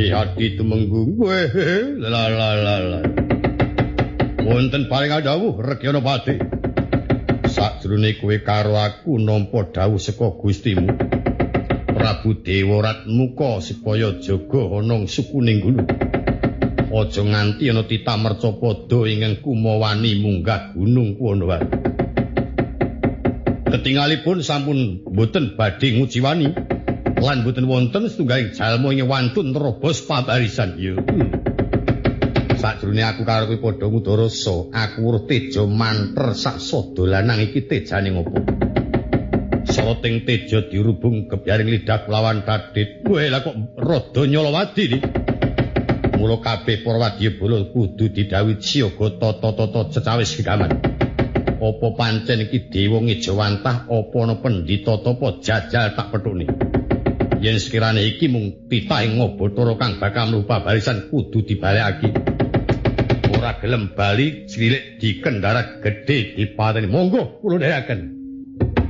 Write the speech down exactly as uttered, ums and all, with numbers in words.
Nggih adi tumenggung. La la la la. Wonten paring dawuh Regana Pati. Sajrone kowe karo aku nampa dawuh saka Gustimu. Prabu Dewarat muka supaya jaga ana sukuning gunung. Aja nganti ana titah mercapada ingkang kumawani munggah gunung Kuwonowali. Ketingalipun sampun boten badhe ngujiwani lan boten wonten setunggaling jalma ing wantun nerobos pabarisan ya. Sajrone aku karo kowe padha ngudarasa, aku weruh teja manter sak sadalanang iki tejane ngopo? Sating teja dirubung gebyaring lidah lawan kadhit. Kowe lha kok rada nyolowadi iki. Mula kabeh para wadyabala kudu didhawuhi siaga tata-tata cecawis gegaman. Apa pancen iki dewa ngejawantah apa ana pendhita tapa jajal tak pethune. Yen sekirane iki mung titahing ngabatara kang bakal mlupa barisan kudu dibalekake. Ora gelem bali cilik dikendara gedhe dipateni. Monggo kula dherekaken.